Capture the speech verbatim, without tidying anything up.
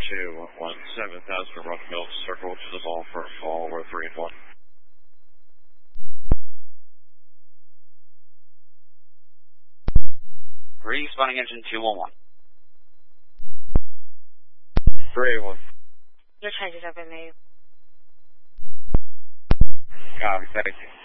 two one seven thousand Rock Mill Circle to the ball for fall over three and one. Responding engine two one one. three one. Your charges have been made. Copy, thank you.